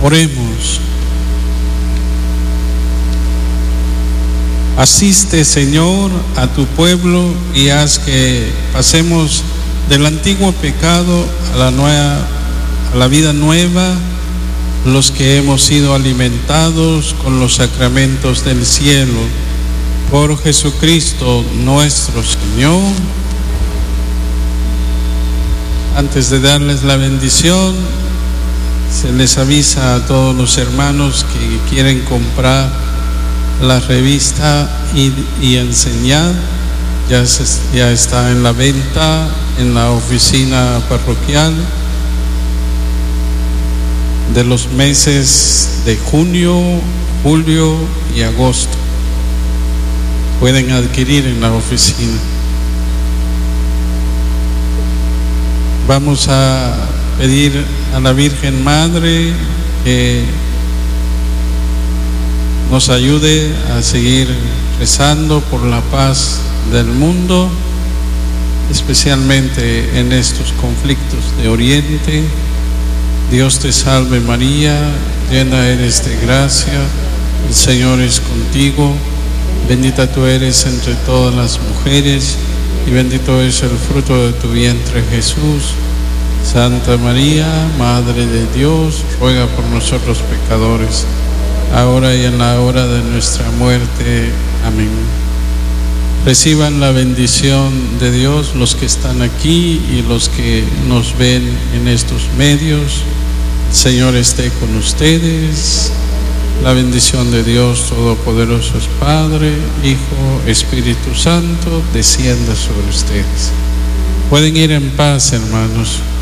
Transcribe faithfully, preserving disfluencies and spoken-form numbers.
Oremos. Asiste, Señor, a tu pueblo y haz que pasemos del antiguo pecado a la nueva, a la vida nueva, los que hemos sido alimentados con los sacramentos del cielo. Por Jesucristo nuestro Señor. Antes de darles la bendición, se les avisa a todos los hermanos que quieren comprar la revista y, y enseñar. Ya, se, ya está en la venta en la oficina parroquial de los meses de junio, julio y agosto. Pueden adquirir en la oficina. Vamos a pedir a la Virgen Madre que nos ayude a seguir rezando por la paz del mundo, especialmente en estos conflictos de Oriente. Dios te salve María, llena eres de gracia, el Señor es contigo. Bendita tú eres entre todas las mujeres y bendito es el fruto de tu vientre Jesús. Santa María, Madre de Dios, ruega por nosotros pecadores, ahora y en la hora de nuestra muerte. Amén. Reciban la bendición de Dios los que están aquí y los que nos ven en estos medios. El Señor esté con ustedes. La bendición de Dios Todopoderoso es Padre, Hijo, Espíritu Santo, descienda sobre ustedes. Pueden ir en paz, hermanos.